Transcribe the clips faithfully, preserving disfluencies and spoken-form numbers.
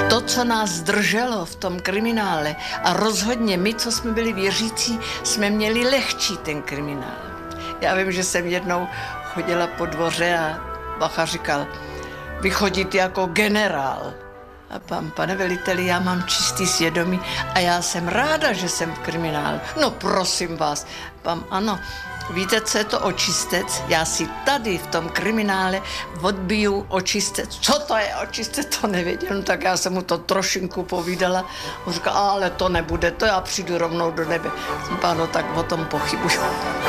To, co nás zdrželo v tom kriminále, a rozhodně my, co jsme byli věřící, jsme měli lehčí ten kriminál. Já vím, že jsem jednou chodila po dvoře a bacha říkal, vy chodíte jako generál. A pan, pane veliteli, já mám čistý svědomí a já jsem ráda, že jsem v kriminálu. No prosím vás, pan, ano, víte, co je to očistec? Já si tady v tom kriminále odbiju očistec. Co to je očistec? To nevěděl, no, tak já jsem mu to trošinku povídala. On říkal, ale to nebude, to já přijdu rovnou do nebe. Páno, tak o tom pochybuju.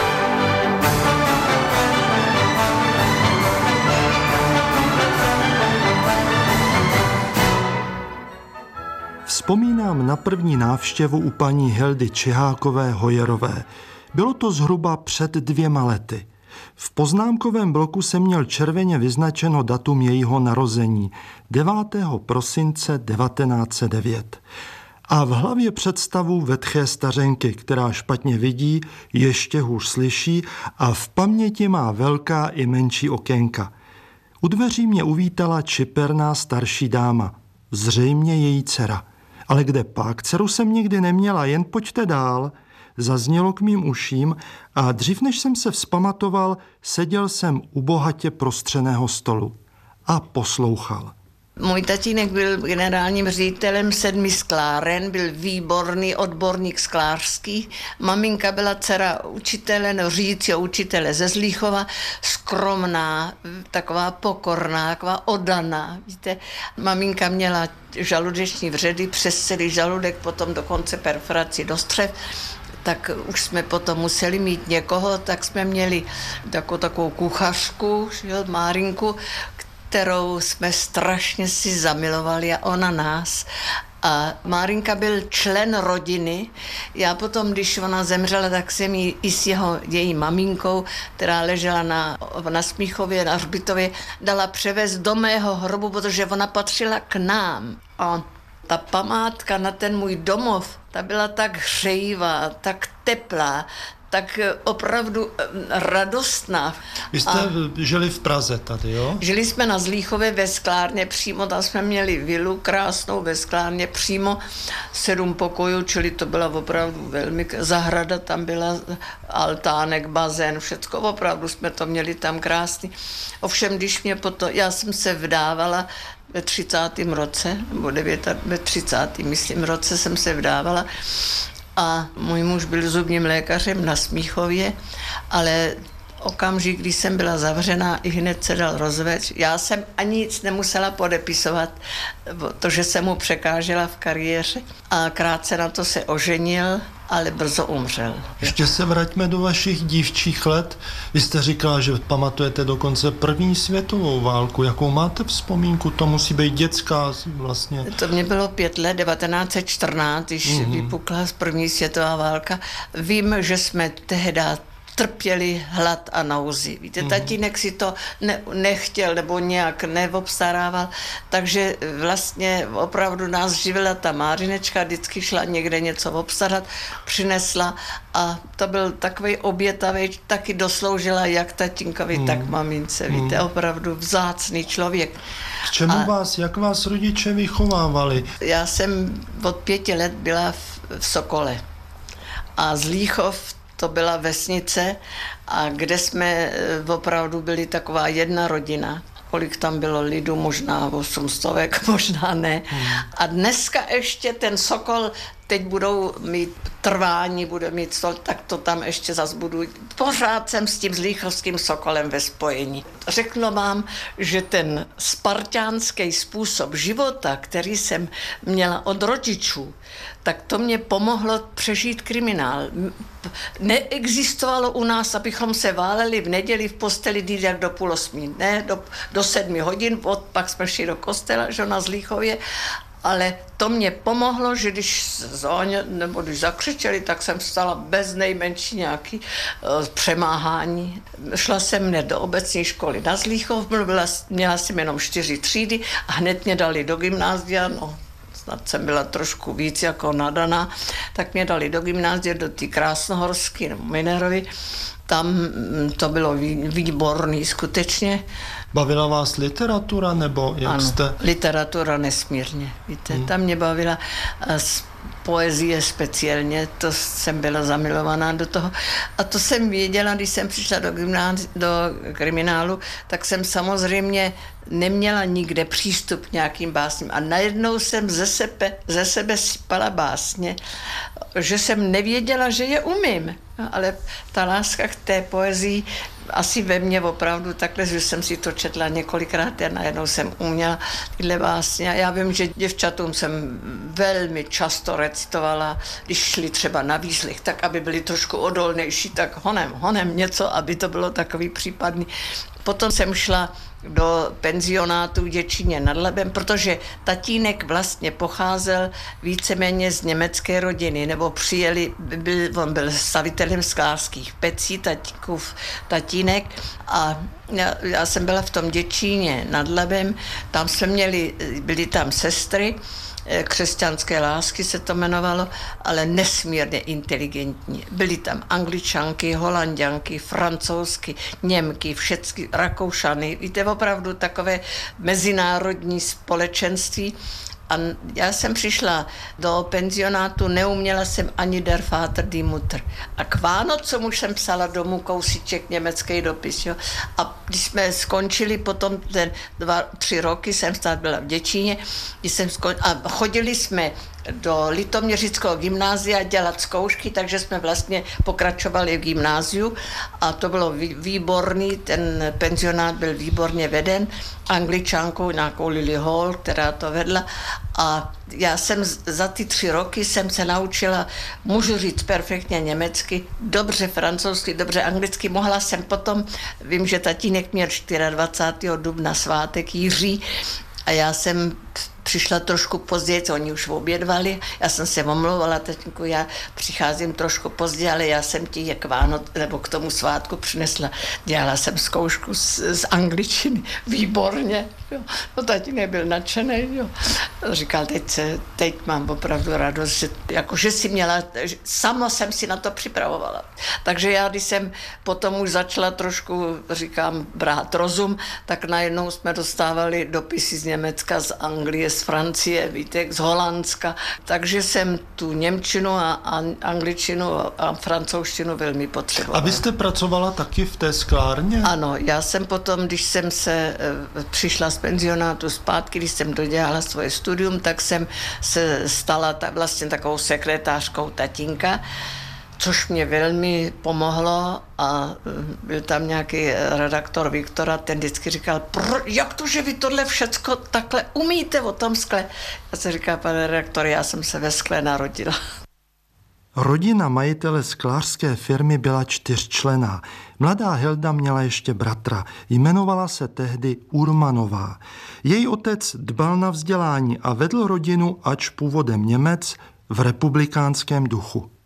Vzpomínám na první návštěvu u paní Hildy Čihákové Hojerové. Bylo to zhruba před dvěma lety. V poznámkovém bloku jsem měl červeně vyznačeno datum jejího narození, devátého prosince devatenáct set devět. A v hlavě představu vetché stařenky, která špatně vidí, ještě hůř slyší a v paměti má velká i menší okénka. U dveří mě uvítala čiperná starší dáma, zřejmě její dcera. Ale kde pak? Dceru jsem nikdy neměla, jen pojďte dál. Zaznělo k mým uším a dřív než jsem se vzpamatoval, seděl jsem u bohatě prostřeného stolu a poslouchal. Můj tatínek byl generálním ředitelem sedmi skláren, byl výborný odborník sklářský. Maminka byla dcera učitele, no řídícího učitele ze Zlíchova, skromná, taková pokorná, taková oddaná. Víte, maminka měla žaludeční vředy přes celý žaludek, potom dokonce perforaci do střev. Tak už jsme potom museli mít někoho, tak jsme měli takovou, takovou kuchařku, Márinku, kterou jsme strašně si zamilovali a ona nás. A Márinka byl člen rodiny. Já potom, když ona zemřela, tak jsem jí i s jeho, její maminkou, která ležela na, na Smíchově, na hřbitově, dala převést do mého hrobu, protože ona patřila k nám. A ta památka na ten můj domov, ta byla tak hřejivá, tak teplá, tak opravdu radostná. Vy jste a žili v Praze tady, jo? Žili jsme na Zlíchově ve sklárně přímo, tam jsme měli vilu krásnou ve sklárně přímo, sedm pokojů, čili to byla opravdu velmi, zahrada tam byla, altánek, bazén, všecko, opravdu jsme to měli tam krásný. Ovšem, když mě potom, já jsem se vdávala ve třicátém roce, nebo devět, ve třicátém myslím roce jsem se vdávala, a můj muž byl zubním lékařem na Smíchově, ale okamžik, když jsem byla zavřená, i hned se dal rozvést. Já jsem ani nic nemusela podepisovat, protože jsem mu překážela v kariéře a krátce na to se oženil, ale brzo umřel. Ještě se vraťme do vašich dívčích let. Vy jste říkala, že pamatujete dokonce první světovou válku. Jakou máte vzpomínku? To musí být dětská vlastně. To mě bylo pět let, devatenáct set čtrnáct, když mm-hmm. vypukla první světová válka. Vím, že jsme tehdy trpěli hlad a nouzi. Víte, mm. tatínek si to ne, nechtěl nebo nějak neobstarával, takže vlastně opravdu nás živila ta Márinečka, vždycky šla někde něco obstarat, přinesla a to byl takový obětavý, taky dosloužila jak tatínkovi, mm. tak mamince. Víte, mm. opravdu vzácný člověk. K čemu a vás, jak vás rodiče vychovávali? Já jsem od pěti let byla v, v Sokole a Zlíchov to byla vesnice, a kde jsme opravdu byli taková jedna rodina. Kolik tam bylo lidu, možná osm stovek, možná ne. Hmm. A dneska ještě ten Sokol, teď budou mít trvání, bude mít stol, tak to tam ještě zas budu. Pořád jsem s tím zlíchovským Sokolem ve spojení. Řeknu vám, že ten spartánský způsob života, který jsem měla od rodičů, tak to mě pomohlo přežít kriminál. Neexistovalo u nás, abychom se váleli v neděli v posteli dít jak do půl osmí, ne, do, do sedmi hodin, od, pak jsme šli do kostela, že na Zlíchově, ale to mě pomohlo, že když zóně, nebo když zakřičeli, tak jsem vstala bez nejmenší nějaký uh, přemáhání. Šla jsem hned do obecní školy na Zlíchov, byla, měla jsem jenom čtyři třídy a hned mě dali do gymnázia, no. snad jsem byla trošku víc jako nadaná, tak mě dali do gymnázia, do té Krásnohorské nebo Minerovy. Tam to bylo výborný skutečně. Bavila vás literatura, nebo jak ano, jste? Literatura nesmírně, víte, hmm. tam mě bavila poezie speciálně, to jsem byla zamilovaná do toho. A to jsem věděla, když jsem přišla do, gymnázi, do kriminálu, tak jsem samozřejmě neměla nikde přístup k nějakým básním. A najednou jsem ze sebe, ze sebe sypala básně, že jsem nevěděla, že je umím. Ale ta láska k té poezii asi ve mně opravdu takhle, že jsem si to četla několikrát a najednou jsem uměla tyhle básně. Já vím, že děvčatům jsem velmi často recitovala, když šli třeba na výslech, tak aby byli trošku odolnější, tak honem, honem něco, aby to bylo takový případný. Potom jsem šla do penzionátu v Děčíně nad Labem, protože tatínek vlastně pocházel víceméně z německé rodiny, nebo přijeli, byl, on byl stavitelem sklářských pecí, tatínkův tatínek, a já, já jsem byla v tom Děčíně nad Labem, tam jsme měli, byly tam sestry, křesťanské lásky se to jmenovalo, ale nesmírně inteligentní. Byly tam Angličanky, Holanďanky, Francouzky, Němky, všechny Rakoušany. Víte, opravdu takové mezinárodní společenství. A já jsem přišla do penzionátu, neuměla jsem ani Der Vater, die Mutter. A k Vánocům už jsem psala domů kousíček německý dopis. Jo. A když jsme skončili potom ten dva, tři roky, jsem snad byla v Děčíně, když jsem skon... a chodili jsme do Litoměřického gymnázia dělat zkoušky, takže jsme vlastně pokračovali v gymnáziu a to bylo výborný, ten penzionát byl výborně veden Angličankou, nějakou Lily Hall, která to vedla, a já jsem za ty tři roky jsem se naučila, můžu říct perfektně německy, dobře francouzsky, dobře anglicky, mohla jsem potom, vím, že tatínek měl dvacátého čtvrtého dubna svátek Jiří a já jsem přišla trošku později, oni už obědvali, já jsem se omlouvala, tatínku, já přicházím trošku pozdě, ale já jsem ti k Vánoc, nebo k tomu svátku přinesla, dělala jsem zkoušku z, z angličtiny, výborně, jo. No tatínek byl nadšený, jo. Říkal, teď, se, teď mám opravdu radost, že, jako, že si měla, sama jsem si na to připravovala. Takže já, když jsem potom už začala trošku, říkám, brát rozum, tak najednou jsme dostávali dopisy z Německa, z Anglie, z Francie, víte, z Holandska. Takže jsem tu němčinu a angličtinu a francouzštinu velmi potřebovala. A vy jste pracovala taky v té sklárně? Ano, já jsem potom, když jsem se e, přišla z penzionátu zpátky, když jsem dodělala svoje studium, tak jsem se stala ta, vlastně takovou sekretářkou tatínka, což mě velmi pomohlo, a byl tam nějaký redaktor Viktora, ten vždycky říkal, jak to, že vy tohle všecko takhle umíte o tom skle? Já se říká, pane redaktor, já jsem se ve skle narodila. Rodina majitele sklářské firmy byla čtyřčlenná. Mladá Hilda měla ještě bratra. Jmenovala se tehdy Urmanová. Její otec dbal na vzdělání a vedl rodinu, ač původem Němec, v republikánském duchu.